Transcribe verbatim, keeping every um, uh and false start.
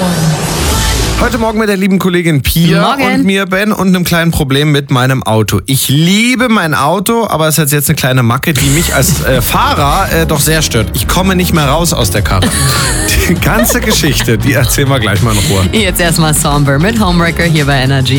Heute Morgen mit der lieben Kollegin Pia Morgen. und mir, Ben, und einem kleinen Problem mit meinem Auto. Ich liebe mein Auto, aber es hat jetzt eine kleine Macke, die mich als äh, Fahrer äh, doch sehr stört. Ich komme nicht mehr raus aus der Karre. Die ganze Geschichte, die erzählen wir gleich mal in Ruhe. Jetzt erstmal Somber mit Homewrecker hier bei Energy.